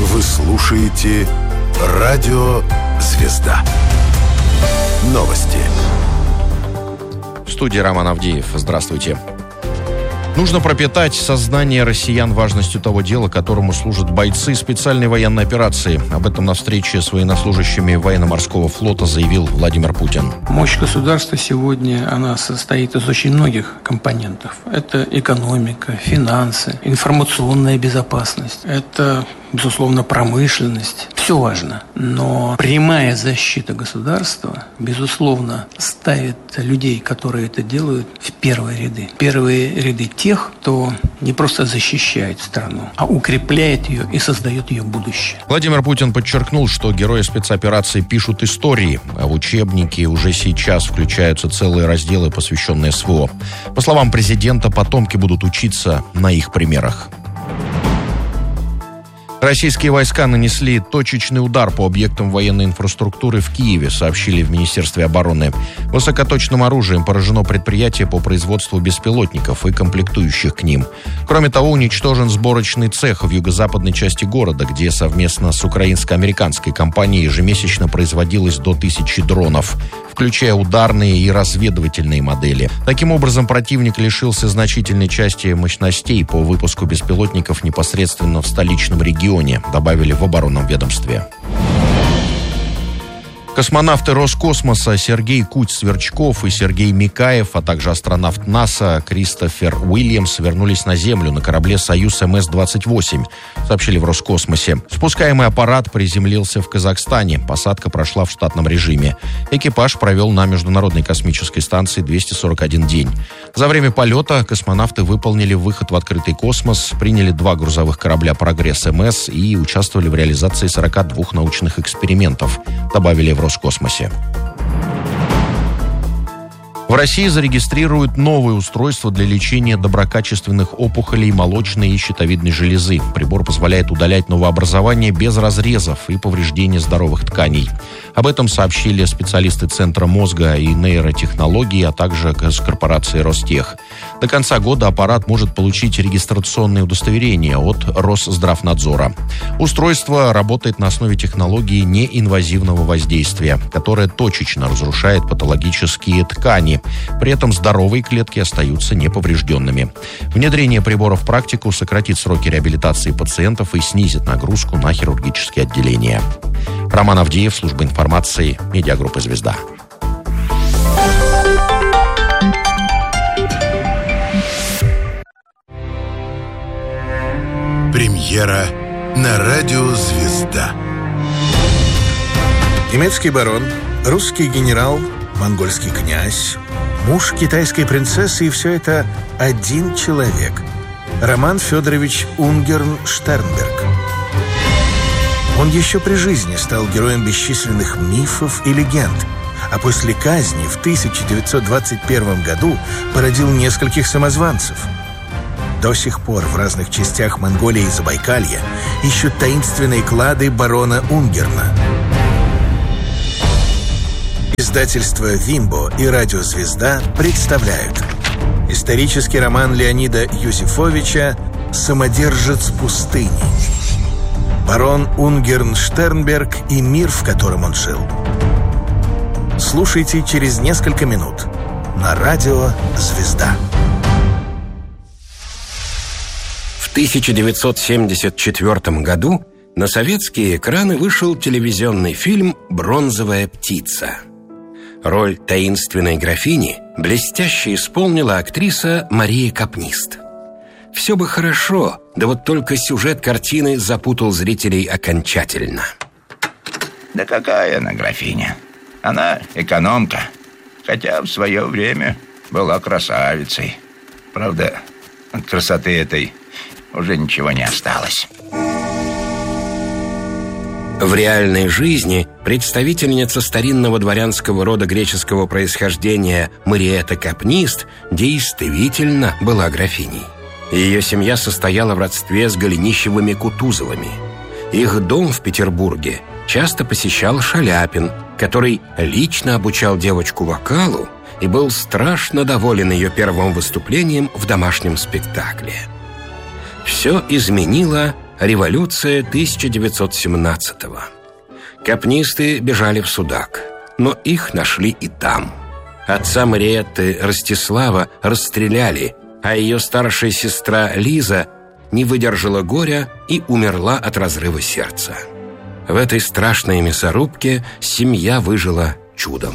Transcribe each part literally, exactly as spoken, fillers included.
Вы слушаете «Радио Звезда». Новости. В студии Роман Авдеев. Здравствуйте. Нужно пропитать сознание россиян важностью того дела, которому служат бойцы специальной военной операции. Об этом на встрече с военнослужащими военно-морского флота заявил Владимир Путин. Мощь государства сегодня, она состоит из очень многих компонентов. Это экономика, финансы, информационная безопасность. Это, безусловно, промышленность. Все важно. Но прямая защита государства, безусловно, ставит людей, которые это делают, в первые ряды. Первые ряды тех, кто не просто защищает страну, а укрепляет ее и создает ее будущее. Владимир Путин подчеркнул, что герои спецоперации пишут истории, а в учебники уже сейчас включаются целые разделы, посвященные СВО. По словам президента, потомки будут учиться на их примерах. Российские войска нанесли точечный удар по объектам военной инфраструктуры в Киеве, сообщили в Министерстве обороны. Высокоточным оружием поражено предприятие по производству беспилотников и комплектующих к ним. Кроме того, уничтожен сборочный цех в юго-западной части города, где совместно с украинско-американской компанией ежемесячно производилось до тысячи дронов, включая ударные и разведывательные модели. Таким образом, противник лишился значительной части мощностей по выпуску беспилотников непосредственно в столичном регионе, добавили в оборонном ведомстве. Космонавты Роскосмоса Сергей Куть-Сверчков и Сергей Микаев, а также астронавт НАСА Кристофер Уильямс вернулись на Землю на корабле «Союз эм эс двадцать восемь», сообщили в Роскосмосе. Спускаемый аппарат приземлился в Казахстане. Посадка прошла в штатном режиме. Экипаж провел на Международной космической станции двести сорок один день. За время полета космонавты выполнили выход в открытый космос, приняли два грузовых корабля «Прогресс-МС» и участвовали в реализации сорока двух научных экспериментов, добавили в Роскосмосе. В России зарегистрируют новое устройство для лечения доброкачественных опухолей молочной и щитовидной железы. Прибор позволяет удалять новообразования без разрезов и повреждения здоровых тканей. Об этом сообщили специалисты Центра мозга и нейротехнологий, а также корпорации Ростех. До конца года аппарат может получить регистрационное удостоверение от Росздравнадзора. Устройство работает на основе технологии неинвазивного воздействия, которая точечно разрушает патологические ткани. При этом здоровые клетки остаются неповрежденными. Внедрение прибора в практику сократит сроки реабилитации пациентов и снизит нагрузку на хирургические отделения. Роман Авдеев, служба информации, медиагруппа «Звезда». Премьера на радио «Звезда». Немецкий барон, русский генерал, монгольский князь, муж китайской принцессы, и все это один человек – Роман Федорович Унгерн-Штернберг. Он еще при жизни стал героем бесчисленных мифов и легенд, а после казни в тысяча девятьсот двадцать первом году породил нескольких самозванцев. До сих пор в разных частях Монголии и Забайкалья ищут таинственные клады барона Унгерна. Издательство «Вимбо» и радио «Звезда» представляют исторический роман Леонида Юзефовича «Самодержец пустыни». Барон Унгерн-Штернберг и мир, в котором он жил. Слушайте через несколько минут на радио «Звезда». В тысяча девятьсот семьдесят четвёртом году на советские экраны вышел телевизионный фильм «Бронзовая птица». Роль таинственной графини блестяще исполнила актриса Мария Капнист. Все бы хорошо, да вот только сюжет картины запутал зрителей окончательно. Да какая она графиня? Она экономка, хотя в свое время была красавицей. Правда, от красоты этой уже ничего не осталось. В реальной жизни представительница старинного дворянского рода греческого происхождения Мариэта Капнист действительно была графиней. Ее семья состояла в родстве с Голенищевыми-Кутузовыми. Их дом в Петербурге часто посещал Шаляпин, который лично обучал девочку вокалу и был страшно доволен ее первым выступлением в домашнем спектакле. Все изменила Революция тысяча девятьсот семнадцатого. Капнисты бежали в Судак, но их нашли и там. Отца Мариэтты, Ростислава, расстреляли, а ее старшая сестра Лиза не выдержала горя и умерла от разрыва сердца. В этой страшной мясорубке семья выжила чудом.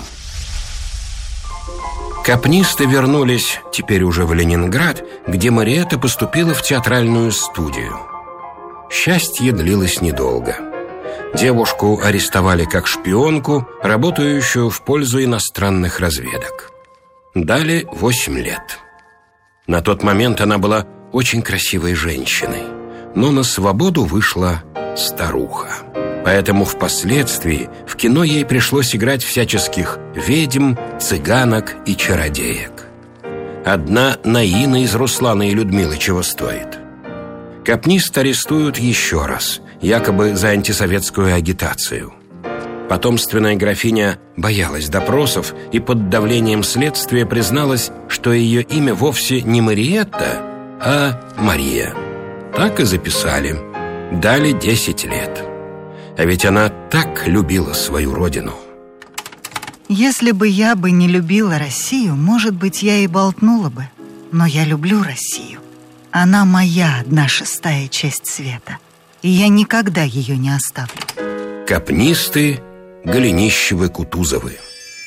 Капнисты вернулись теперь уже в Ленинград, где Мариэтта поступила в театральную студию. Счастье длилось недолго. Девушку арестовали как шпионку, работающую в пользу иностранных разведок. Дали восемь лет. На тот момент она была очень красивой женщиной, но на свободу вышла старуха. Поэтому впоследствии в кино ей пришлось играть всяческих ведьм, цыганок и чародеек. Одна Наина из «Руслана и Людмилы» чего стоит. Капнист арестуют еще раз, якобы за антисоветскую агитацию. Потомственная графиня боялась допросов и под давлением следствия призналась, что ее имя вовсе не Мариэтта, а Мария. Так и записали. Дали десять лет. А ведь она так любила свою родину. Если бы я бы не любила Россию, может быть, я и болтнула бы. Но я люблю Россию. Она моя одна шестая часть света. И я никогда ее не оставлю. Капнисты, Голенищевы-Кутузовы.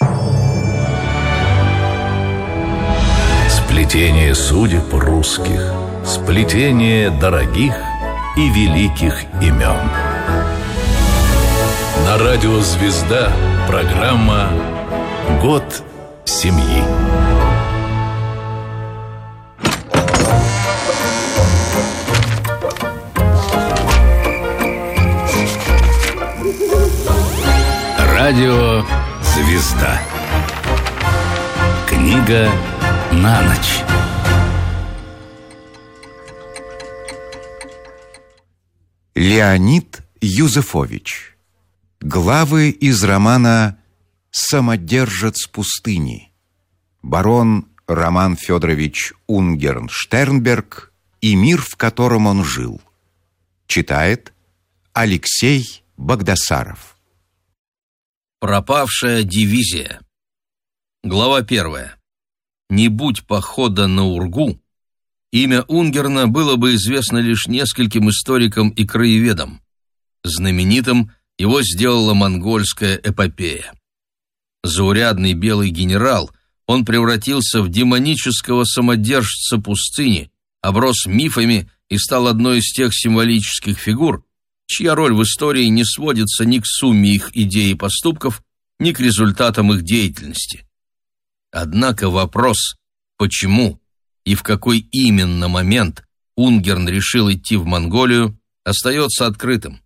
Сплетение судеб русских, сплетение дорогих и великих имен. На радио «Звезда» программа «Год семьи». Радио «Звезда». Книга на ночь. Леонид Юзефович. Главы из романа «Самодержец пустыни». Барон Роман Федорович Унгерн-Штернберг и мир, в котором он жил. Читает Алексей Багдасаров. Пропавшая дивизия. Глава первая. Не будь похода на Ургу, имя Унгерна было бы известно лишь нескольким историкам и краеведам. Знаменитым его сделала монгольская эпопея. Заурядный белый генерал, он превратился в демонического самодержца пустыни, оброс мифами и стал одной из тех символических фигур, чья роль в истории не сводится ни к сумме их идей и поступков, ни к результатам их деятельности. Однако вопрос, почему и в какой именно момент Унгерн решил идти в Монголию, остается открытым.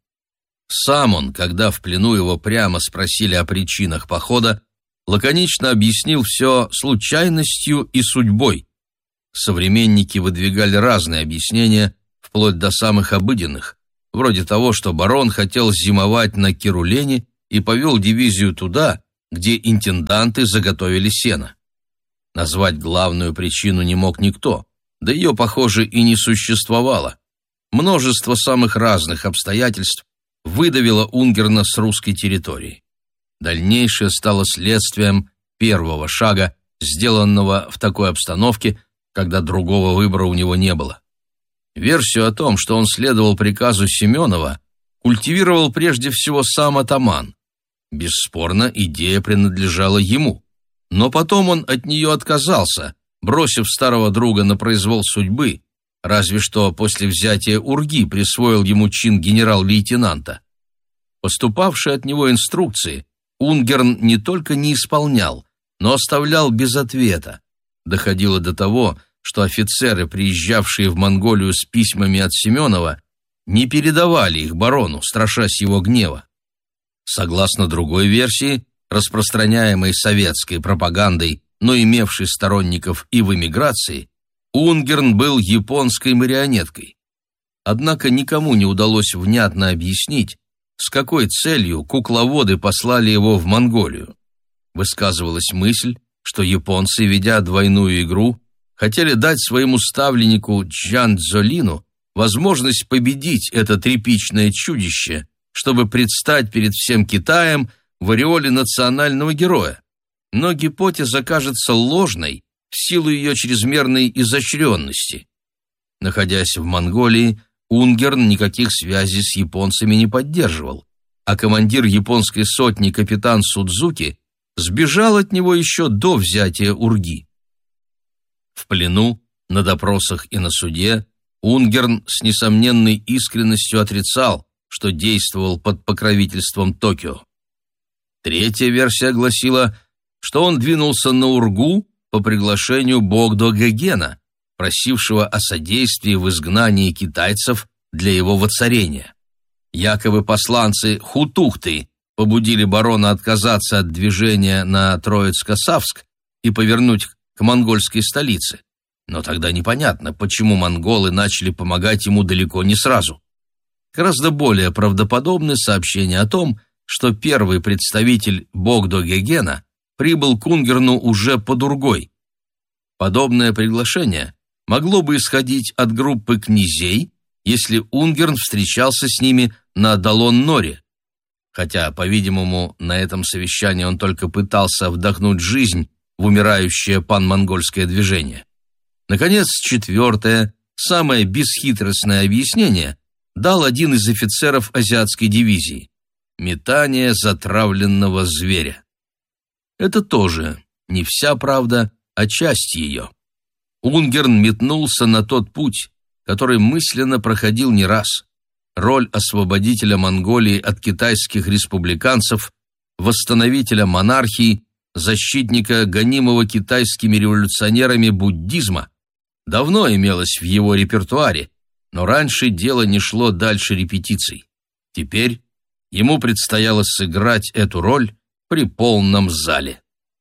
Сам он, когда в плену его прямо спросили о причинах похода, лаконично объяснил все случайностью и судьбой. Современники выдвигали разные объяснения, вплоть до самых обыденных, вроде того, что барон хотел зимовать на Кирулене и повел дивизию туда, где интенданты заготовили сено. Назвать главную причину не мог никто, да ее, похоже, и не существовало. Множество самых разных обстоятельств выдавило Унгерна с русской территории. Дальнейшее стало следствием первого шага, сделанного в такой обстановке, когда другого выбора у него не было. Версию о том, что он следовал приказу Семенова, культивировал прежде всего сам атаман. Бесспорно, идея принадлежала ему. Но потом он от нее отказался, бросив старого друга на произвол судьбы, разве что после взятия Урги присвоил ему чин генерал-лейтенанта. Поступавшие от него инструкции Унгерн не только не исполнял, но оставлял без ответа. Доходило до того, что офицеры, приезжавшие в Монголию с письмами от Семенова, не передавали их барону, страшась его гнева. Согласно другой версии, распространяемой советской пропагандой, но имевшей сторонников и в эмиграции, Унгерн был японской марионеткой. Однако никому не удалось внятно объяснить, с какой целью кукловоды послали его в Монголию. Высказывалась мысль, что японцы, ведя двойную игру, хотели дать своему ставленнику Джан Цзолину возможность победить это тряпичное чудище, чтобы предстать перед всем Китаем в ореоле национального героя. Но гипотеза кажется ложной в силу ее чрезмерной изощренности. Находясь в Монголии, Унгерн никаких связей с японцами не поддерживал, а командир японской сотни капитан Судзуки сбежал от него еще до взятия Урги. В плену, на допросах и на суде Унгерн с несомненной искренностью отрицал, что действовал под покровительством Токио. Третья версия гласила, что он двинулся на Ургу по приглашению Богдо-Гогена, просившего о содействии в изгнании китайцев для его воцарения. Якобы посланцы Хутухты побудили барона отказаться от движения на Троицко-Савск и повернуть к монгольской столице. Но тогда непонятно, почему монголы начали помогать ему далеко не сразу. Гораздо более правдоподобны сообщения о том, что первый представитель Богдо-Гогена прибыл к Унгерну уже под Ургой. Подобное приглашение могло бы исходить от группы князей, если Унгерн встречался с ними на Далон-Норе. Хотя, по-видимому, на этом совещании он только пытался вдохнуть жизнь в умирающее панмонгольское движение. Наконец, четвертое, самое бесхитростное объяснение дал один из офицеров азиатской дивизии – метание затравленного зверя. Это тоже не вся правда, а часть ее. Унгерн метнулся на тот путь, который мысленно проходил не раз. Роль освободителя Монголии от китайских республиканцев, восстановителя монархии, защитника гонимого китайскими революционерами буддизма давно имелась в его репертуаре, но раньше дело не шло дальше репетиций. Теперь ему предстояло сыграть эту роль при полном зале.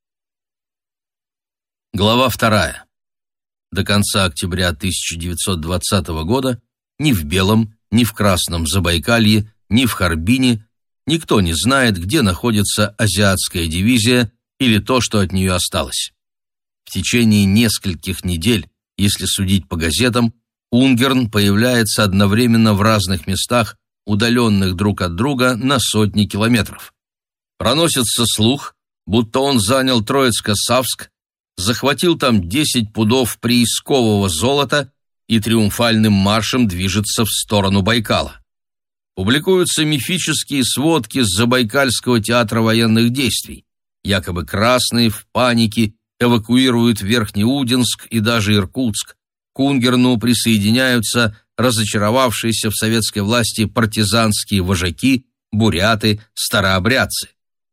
Глава вторая. До конца октября тысяча девятьсот двадцатого года ни в Белом, ни в Красном Забайкалье, ни в Харбине никто не знает, где находится азиатская дивизия или то, что от нее осталось. В течение нескольких недель, если судить по газетам, Унгерн появляется одновременно в разных местах, удаленных друг от друга на сотни километров. Проносится слух, будто он занял Троицко-Савск, захватил там десять пудов приискового золота и триумфальным маршем движется в сторону Байкала. Публикуются мифические сводки с Забайкальского театра военных действий. Якобы красные в панике эвакуируют Верхнеудинск и даже Иркутск. К Унгерну присоединяются разочаровавшиеся в советской власти партизанские вожаки, буряты, старообрядцы.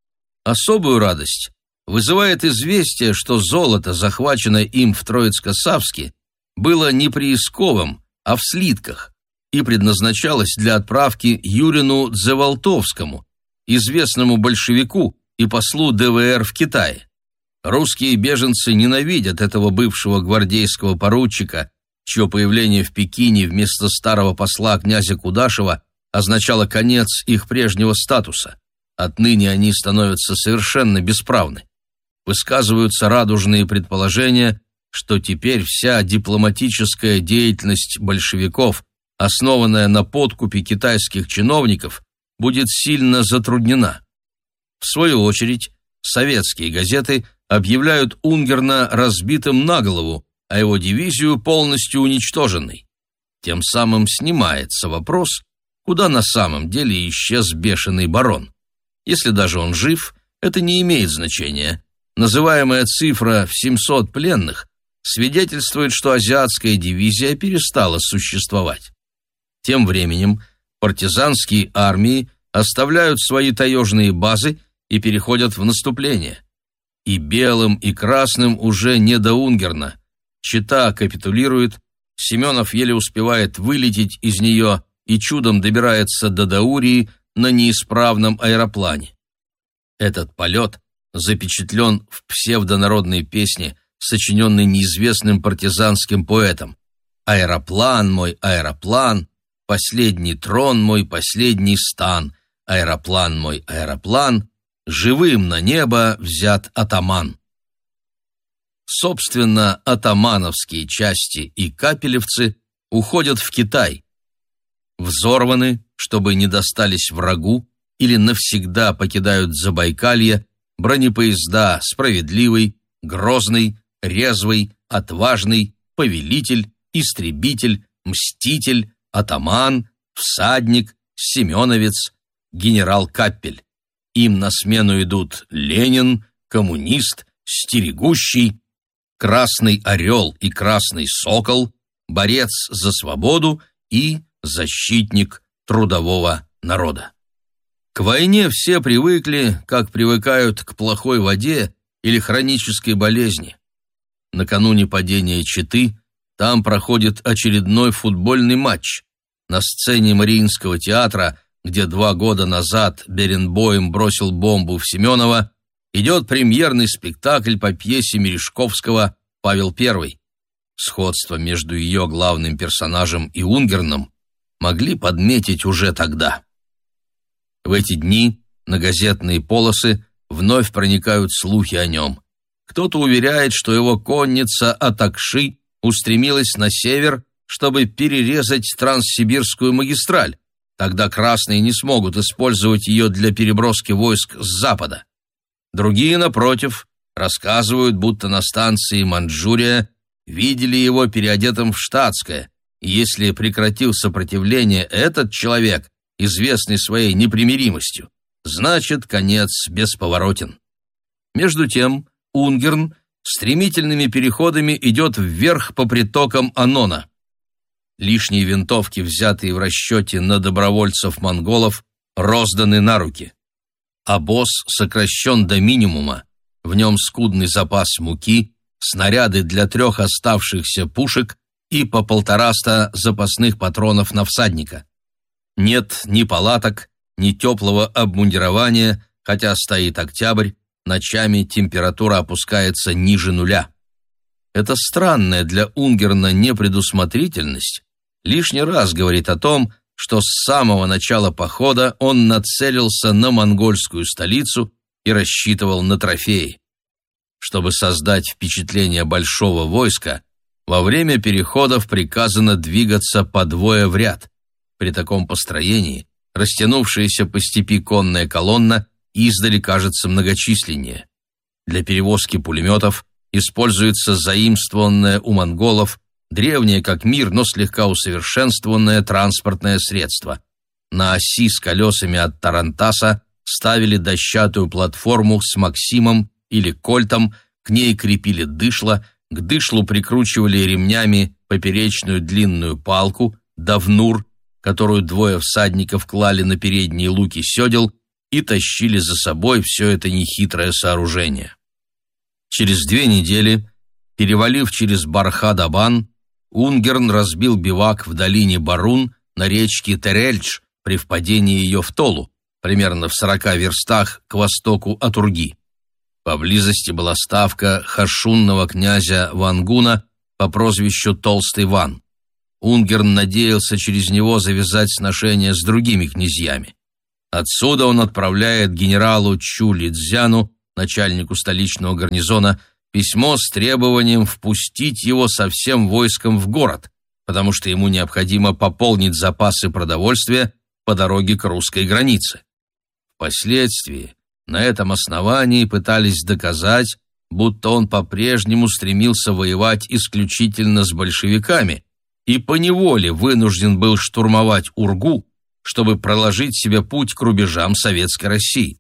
Особую радость вызывает известие, что золото, захваченное им в Троицко-Савске, было не приисковым, а в слитках, и предназначалось для отправки Юрину Дзеволтовскому, известному большевику и послу дэ вэ эр в Китае. Русские беженцы ненавидят этого бывшего гвардейского поручика, чье появление в Пекине вместо старого посла князя Кудашева означало конец их прежнего статуса. Отныне они становятся совершенно бесправны. Высказываются радужные предположения, что теперь вся дипломатическая деятельность большевиков, основанная на подкупе китайских чиновников, будет сильно затруднена. В свою очередь, советские газеты объявляют Унгерна разбитым на голову, а его дивизию полностью уничтоженной. Тем самым снимается вопрос, куда на самом деле исчез бешеный барон. Если даже он жив, это не имеет значения. Называемая цифра в семьсот пленных свидетельствует, что азиатская дивизия перестала существовать. Тем временем партизанские армии оставляют свои таежные базы и переходят в наступление. И белым, и красным уже не до Унгерна. Чита капитулирует, Семенов еле успевает вылететь из нее и чудом добирается до Даурии на неисправном аэроплане. Этот полет запечатлен в псевдонародной песне, сочиненной неизвестным партизанским поэтом. «Аэроплан мой, аэроплан, последний трон мой, последний стан, аэроплан мой, аэроплан, живым на небо взят атаман». Собственно, атамановские части и капелевцы уходят в Китай, взорваны, чтобы не достались врагу, или навсегда покидают Забайкалье бронепоезда «Справедливый», «Грозный», «Резвый», «Отважный», «Повелитель», «Истребитель», «Мститель», «Атаман», «Всадник», «Семеновец», «Генерал Каппель». Им на смену идут «Ленин», «Коммунист», «Стерегущий», «Красный орел» и «Красный сокол», «Борец за свободу» и «Защитник трудового народа». К войне все привыкли, как привыкают к плохой воде или хронической болезни. Накануне падения Читы там проходит очередной футбольный матч. На сцене Мариинского театра, где два года назад Беренбойм бросил бомбу в Семенова, идет премьерный спектакль по пьесе Мережковского «Павел Первый». Сходство между ее главным персонажем и Унгерном могли подметить уже тогда. В эти дни на газетные полосы вновь проникают слухи о нем. Кто-то уверяет, что его конница Атакши устремилась на север, чтобы перерезать Транссибирскую магистраль. Тогда красные не смогут использовать ее для переброски войск с запада. Другие, напротив, рассказывают, будто на станции Манчжурия видели его переодетым в штатское, и если прекратил сопротивление этот человек, известный своей непримиримостью, значит, конец бесповоротен. Между тем Унгерн стремительными переходами идет вверх по притокам Анона. Лишние винтовки, взятые в расчете на добровольцев-монголов, розданы на руки. Обоз сокращен до минимума, в нем скудный запас муки, снаряды для трех оставшихся пушек и по полтораста запасных патронов на всадника. Нет ни палаток, ни теплого обмундирования, хотя стоит октябрь, ночами температура опускается ниже нуля. Эта странная для Унгерна непредусмотрительность лишний раз говорит о том, что с самого начала похода он нацелился на монгольскую столицу и рассчитывал на трофеи. Чтобы создать впечатление большого войска, во время переходов приказано двигаться по двое в ряд. При таком построении растянувшаяся по степи конная колонна издали кажется многочисленнее. Для перевозки пулеметов используется заимствованное у монголов древнее как мир, но слегка усовершенствованное транспортное средство. На оси с колесами от тарантаса ставили дощатую платформу с Максимом или Кольтом, к ней крепили дышло, к дышлу прикручивали ремнями поперечную длинную палку, давнур, которую двое всадников клали на передние луки седел и тащили за собой все это нехитрое сооружение. Через две недели, перевалив через Бархадабан, Унгерн разбил бивак в долине Барун на речке Терельдж при впадении ее в Толу, примерно в сорока верстах к востоку от Урги. Поблизости была ставка хашунного князя Вангуна по прозвищу Толстый Ван. Унгерн надеялся через него завязать сношения с другими князьями. Отсюда он отправляет генералу Чу Лидзяну, начальнику столичного гарнизона, письмо с требованием впустить его со всем войском в город, потому что ему необходимо пополнить запасы продовольствия по дороге к русской границе. Впоследствии на этом основании пытались доказать, будто он по-прежнему стремился воевать исключительно с большевиками и поневоле вынужден был штурмовать Ургу, чтобы проложить себе путь к рубежам Советской России.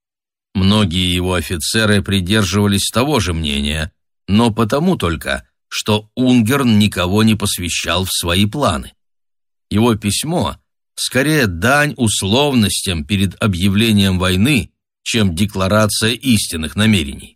Многие его офицеры придерживались того же мнения, но потому только, что Унгерн никого не посвящал в свои планы. Его письмо скорее дань условностям перед объявлением войны, чем декларация истинных намерений.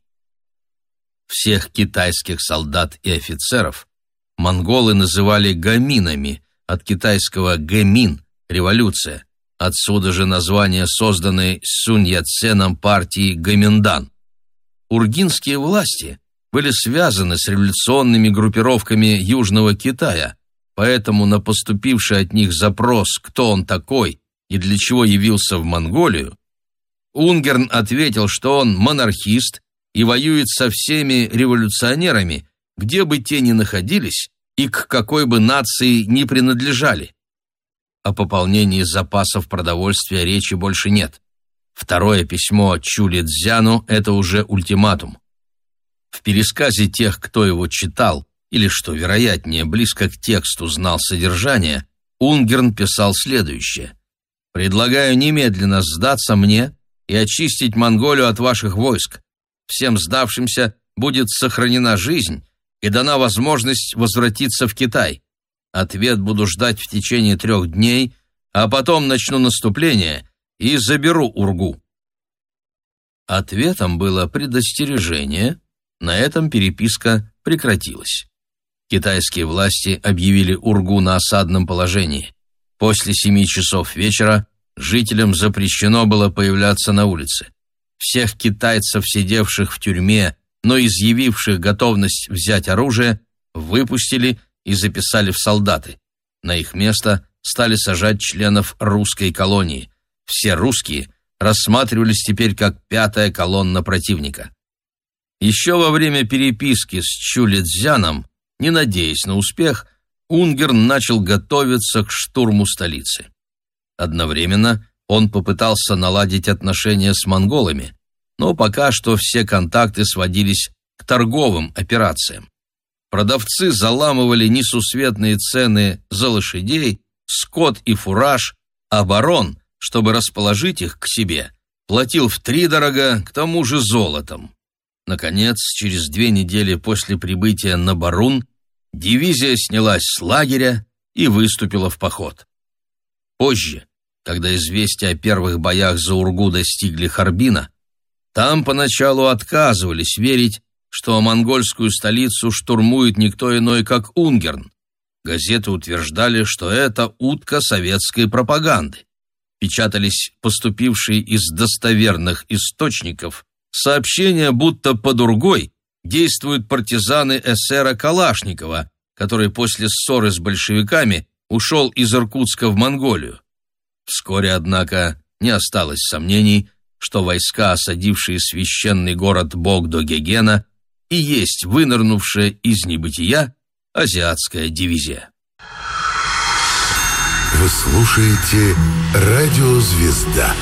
Всех китайских солдат и офицеров монголы называли гаминами, от китайского гэмин – революция, отсюда же название созданной Сунь Яценом партии Гоминдан. Ургинские власти были связаны с революционными группировками Южного Китая, поэтому на поступивший от них запрос, кто он такой и для чего явился в Монголию, Унгерн ответил, что он монархист и воюет со всеми революционерами, где бы те ни находились и к какой бы нации ни принадлежали. о пополнении запасов продовольствия речи больше нет. Второе письмо Чули Цзяну – это уже ультиматум. В пересказе тех, кто его читал, или, что вероятнее, близко к тексту знал содержание, Унгерн писал следующее. «Предлагаю немедленно сдаться мне и очистить Монголию от ваших войск. Всем сдавшимся будет сохранена жизнь и дана возможность возвратиться в Китай. Ответ буду ждать в течение трех дней, а потом начну наступление и заберу Ургу». Ответом было предостережение. На этом переписка прекратилась. Китайские власти объявили Ургу на осадном положении. После семи часов вечера жителям запрещено было появляться на улице. Всех китайцев, сидевших в тюрьме, но изъявивших готовность взять оружие, выпустили и записали в солдаты. На их место стали сажать членов русской колонии. Все русские рассматривались теперь как пятая колонна противника. Еще во время переписки с Чули Цзяном, не надеясь на успех, Унгерн начал готовиться к штурму столицы. Одновременно он попытался наладить отношения с монголами, но пока что все контакты сводились к торговым операциям. Продавцы заламывали несусветные цены за лошадей, скот и фураж, а барон, чтобы расположить их к себе, платил втридорога, к тому же золотом. Наконец, через две недели после прибытия на Барун, дивизия снялась с лагеря и выступила в поход. Позже, когда известия о первых боях за Ургу достигли Харбина, там поначалу отказывались верить, что монгольскую столицу штурмует никто иной, как Унгерн. Газеты утверждали, что это утка советской пропаганды. Печатались поступившие из достоверных источников сообщения, будто под Ургой действуют партизаны эсера Калашникова, который после ссоры с большевиками ушел из Иркутска в Монголию. Вскоре, однако, не осталось сомнений, что войска, осадившие священный город Богдо-Гегена, и есть вынырнувшая из небытия азиатская дивизия. Вы слушаете «Радио Звезда».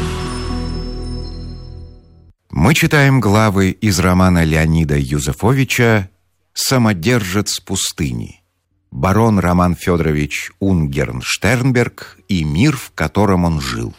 Мы читаем главы из романа Леонида Юзефовича «Самодержец пустыни», барон Роман Федорович Унгерн Штернберг и мир, в котором он жил.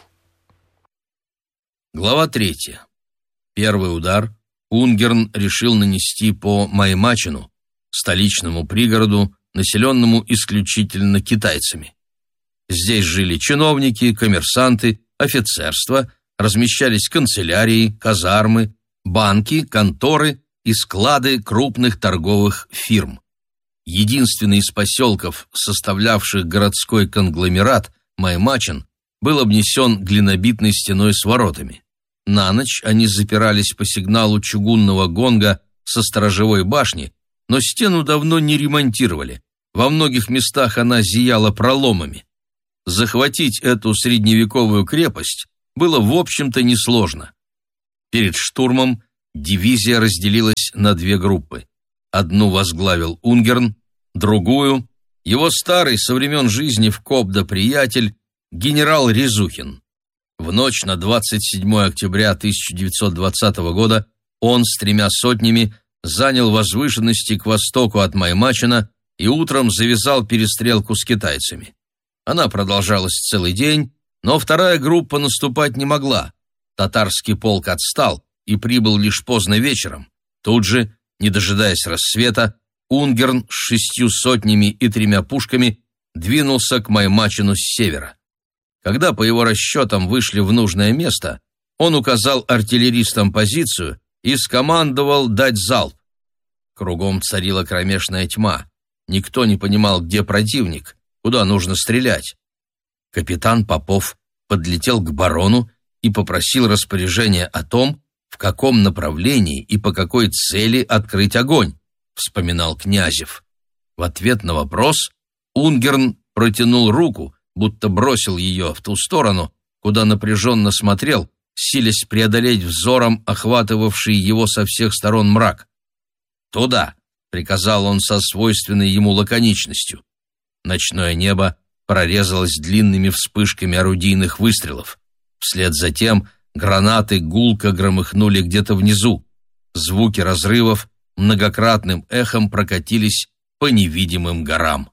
Глава третья. Первый удар Унгерн решил нанести по Маймачину, столичному пригороду, населенному исключительно китайцами. Здесь жили чиновники, коммерсанты, офицерство, размещались канцелярии, казармы, банки, конторы и склады крупных торговых фирм. Единственный из поселков, составлявших городской конгломерат, Маймачин, был обнесен глинобитной стеной с воротами. На ночь они запирались по сигналу чугунного гонга со сторожевой башни, но стену давно не ремонтировали. Во многих местах она зияла проломами. Захватить эту средневековую крепость было, в общем-то, несложно. Перед штурмом дивизия разделилась на две группы. Одну возглавил Унгерн, другую — его старый со времен жизни в Кобдо приятель генерал Резухин. В ночь на двадцать седьмое октября тысяча девятьсот двадцатого года он с тремя сотнями занял возвышенности к востоку от Маймачина и утром завязал перестрелку с китайцами. Она продолжалась целый день, но вторая группа наступать не могла. Татарский полк отстал и прибыл лишь поздно вечером. Тут же, не дожидаясь рассвета, Унгерн с шестью сотнями и тремя пушками двинулся к Маймачину с севера. Когда по его расчетам вышли в нужное место, он указал артиллеристам позицию и скомандовал дать залп. Кругом царила кромешная тьма. Никто не понимал, где противник, куда нужно стрелять. Капитан Попов подлетел к барону и попросил распоряжения о том, в каком направлении и по какой цели открыть огонь, вспоминал Князев. В ответ на вопрос Унгерн протянул руку, будто бросил ее в ту сторону, куда напряженно смотрел, силясь преодолеть взором охватывавший его со всех сторон мрак. «Туда!» — приказал он со свойственной ему лаконичностью. Ночное небо прорезалась длинными вспышками орудийных выстрелов. Вслед за тем гранаты гулко громыхнули где-то внизу. Звуки разрывов многократным эхом прокатились по невидимым горам.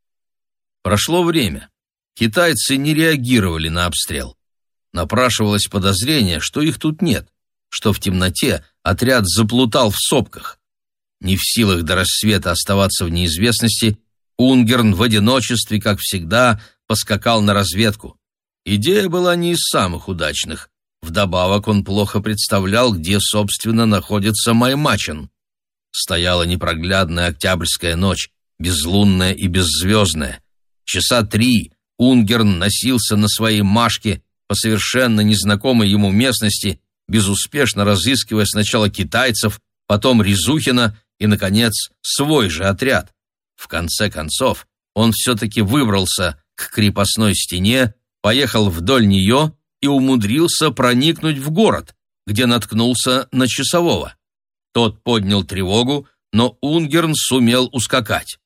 Прошло время. Китайцы не реагировали на обстрел. Напрашивалось подозрение, что их тут нет, что в темноте отряд заплутал в сопках. Не в силах до рассвета оставаться в неизвестности, Унгерн в одиночестве, как всегда, поскакал на разведку. Идея была не из самых удачных. Вдобавок он плохо представлял, где, собственно, находится Маймачен. Стояла непроглядная октябрьская ночь, безлунная и беззвездная. Часа три Унгерн носился на своей машке по совершенно незнакомой ему местности, безуспешно разыскивая сначала китайцев, потом Резухина и, наконец, свой же отряд. В конце концов, он все-таки выбрался к крепостной стене, поехал вдоль нее и умудрился проникнуть в город, где наткнулся на часового. Тот поднял тревогу, но Унгерн сумел ускакать.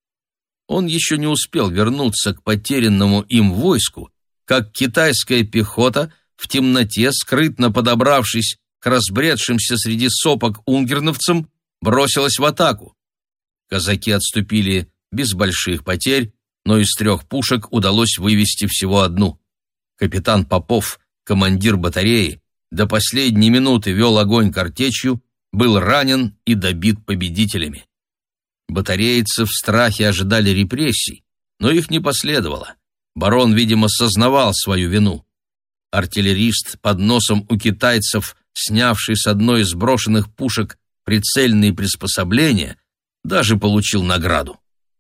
Он еще не успел вернуться к потерянному им войску, как китайская пехота, в темноте, скрытно подобравшись к разбредшимся среди сопок унгерновцам, бросилась в атаку. Казаки отступили без больших потерь, но из трех пушек удалось вывести всего одну. Капитан Попов, командир батареи, до последней минуты вел огонь картечью, был ранен и добит победителями. Батарейцы в страхе ожидали репрессий, но их не последовало. Барон, видимо, сознавал свою вину. Артиллерист под носом у китайцев, снявший с одной из брошенных пушек прицельные приспособления, даже получил награду.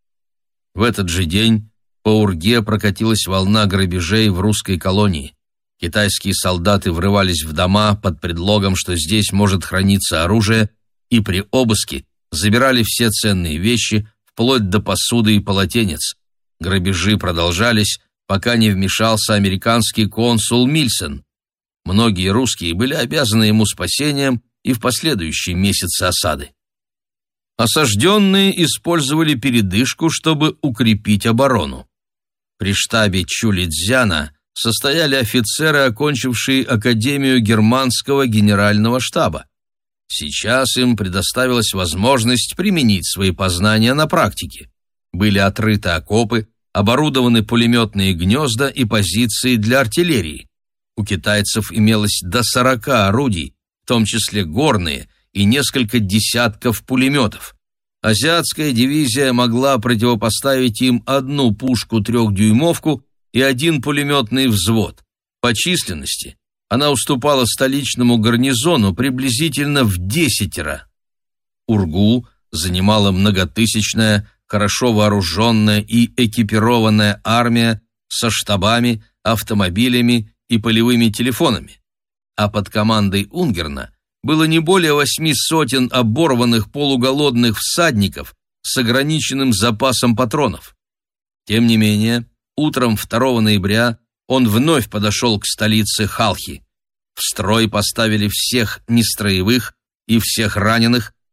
В этот же день по Урге прокатилась волна грабежей в русской колонии. Китайские солдаты врывались в дома под предлогом, что здесь может храниться оружие, и при обыске забирали все ценные вещи, вплоть до посуды и полотенец. Грабежи продолжались, пока не вмешался американский консул Мильсон. Многие русские были обязаны ему спасением и в последующие месяцы осады. Осажденные использовали передышку, чтобы укрепить оборону. При штабе Чулидзяна состояли офицеры, окончившие Академию германского генерального штаба. Сейчас им предоставилась возможность применить свои познания на практике. Были отрыты окопы, оборудованы пулеметные гнезда и позиции для артиллерии. У китайцев имелось до сорока орудий, в том числе горные, и несколько десятков пулеметов. Азиатская дивизия могла противопоставить им одну пушку-трехдюймовку и один пулеметный взвод. По численности она уступала столичному гарнизону приблизительно в десятеро. Ургу занимала многотысячная, хорошо вооруженная и экипированная армия со штабами, автомобилями и полевыми телефонами. А под командой Унгерна было не более восьми сотен оборванных полуголодных всадников с ограниченным запасом патронов. Тем не менее, утром второго ноября он вновь подошел к столице Халхи. В строй поставили всех нестроевых и всех раненых,